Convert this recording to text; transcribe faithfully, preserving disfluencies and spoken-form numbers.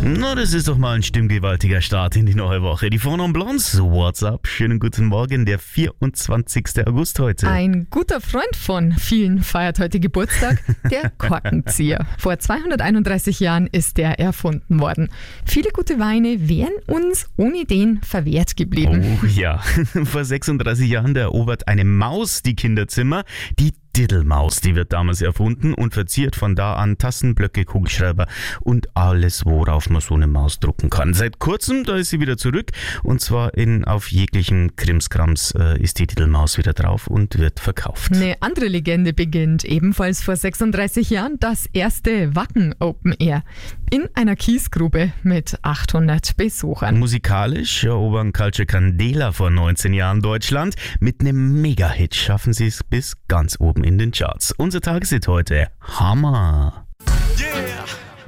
Na, das ist doch mal ein stimmgewaltiger Start in die neue Woche. Die Four Non Blondes, what's up? Schönen guten Morgen, der vierundzwanzigster August heute. Ein guter Freund von vielen feiert heute Geburtstag, der Korkenzieher. Vor zweihunderteinunddreißig Jahren ist der erfunden worden. Viele gute Weine wären uns ohne den verwehrt geblieben. Oh ja, vor sechsunddreißig Jahren erobert eine Maus die Kinderzimmer. Die Diddelmaus, die wird damals erfunden und verziert von da an Tassen, Blöcke, Kugelschreiber und alles, worauf man so eine Maus drucken kann. Seit kurzem, da ist sie wieder zurück, und zwar in auf jeglichen Krimskrams äh, ist die Diddelmaus wieder drauf und wird verkauft. Eine andere Legende beginnt ebenfalls vor sechsunddreißig Jahren, das erste Wacken Open Air in einer Kiesgrube mit achthundert Besuchern. Musikalisch erobern Culture Candela vor neunzehn Jahren Deutschland. Mit einem Mega-Hit schaffen sie es bis ganz oben in den Charts. Unser Tageshit heute, Hammer. Yeah!